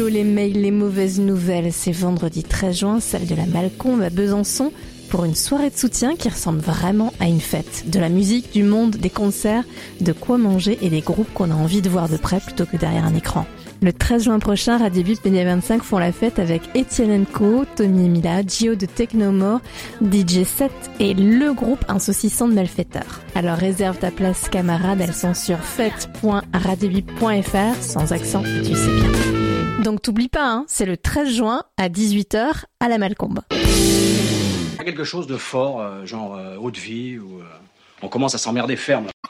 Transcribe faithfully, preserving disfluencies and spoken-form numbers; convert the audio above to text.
les mails, les mauvaises nouvelles. C'est vendredi treize juin, salle de la Malcombe à Besançon, pour une soirée de soutien qui ressemble vraiment à une fête. De la musique, du monde, des concerts, de quoi manger et des groupes qu'on a envie de voir de près plutôt que derrière un écran. Le treize juin prochain, Radio Bip et vingt-cinq font la fête avec Etienne Co, Tony Mila, Gio de Technomore, D J Set et le groupe Un saucisson de malfaiteurs. Alors réserve ta place camarade, elles sont sur fête point radiobip point f r, sans accent, tu sais bien. Donc t'oublies pas, hein, c'est le treize juin à dix-huit heures à la Malcombe. Quelque chose de fort, euh, genre euh, haute vie, où euh, on commence à s'emmerder ferme.